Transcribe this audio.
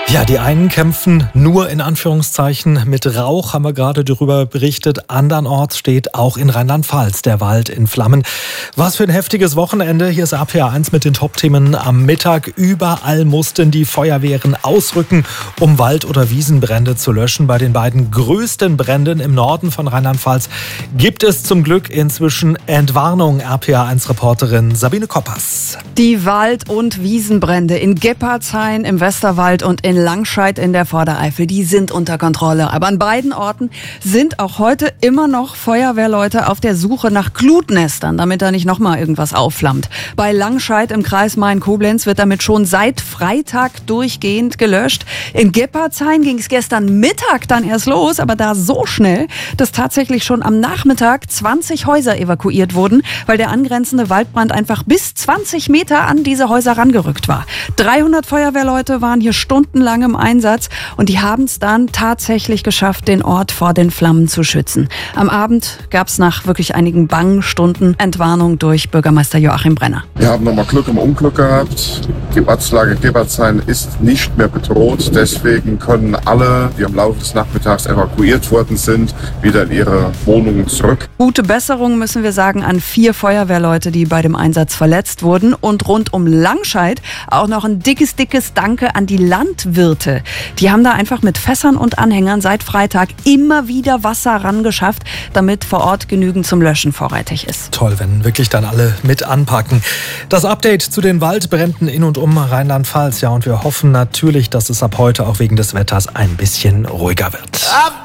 Ja, die einen kämpfen nur in Anführungszeichen mit Rauch, haben wir gerade darüber berichtet. Andernorts steht auch in Rheinland-Pfalz der Wald in Flammen. Was für ein heftiges Wochenende. Hier ist RPA1 mit den Top-Themen am Mittag. Überall mussten die Feuerwehren ausrücken, um Wald- oder Wiesenbrände zu löschen. Bei den beiden größten Bränden im Norden von Rheinland-Pfalz gibt es zum Glück inzwischen Entwarnung. RPA1-Reporterin Sabine Koppers. Die Wald- und Wiesenbrände in Geppardshain im Westerwald und in Langscheid in der Vordereifel, die sind unter Kontrolle. Aber an beiden Orten sind auch heute immer noch Feuerwehrleute auf der Suche nach Glutnestern, damit da nicht nochmal irgendwas aufflammt. Bei Langscheid im Kreis Main-Koblenz wird damit schon seit Freitag durchgehend gelöscht. In Geppardshain ging es gestern Mittag dann erst los, aber da so schnell, dass tatsächlich schon am Nachmittag 20 Häuser evakuiert wurden, weil der angrenzende Waldbrand einfach bis 20 Meter an diese Häuser rangerückt war. 300 Feuerwehrleute waren hier stundenlang im Einsatz und die haben es dann tatsächlich geschafft, den Ort vor den Flammen zu schützen. Am Abend gab es nach wirklich einigen bangen Stunden Entwarnung durch Bürgermeister Joachim Brenner. Wir haben nochmal Glück im Unglück gehabt. Die Ortslage Geppardshain ist nicht mehr bedroht. Deswegen können alle, die im Laufe des Nachmittags evakuiert worden sind, wieder in ihre Wohnungen zurück. Gute Besserung müssen wir sagen an 4 Feuerwehrleute, die bei dem Einsatz verletzt wurden. Und rund um Langscheid auch noch ein dickes Danke an die Landwirte. Die haben da einfach mit Fässern und Anhängern seit Freitag immer wieder Wasser rangeschafft, damit vor Ort genügend zum Löschen vorrätig ist. Toll, wenn wirklich dann alle mit anpacken. Das Update zu den Waldbränden in und um Rheinland-Pfalz. Ja, und wir hoffen natürlich, dass es ab heute auch wegen des Wetters ein bisschen ruhiger wird.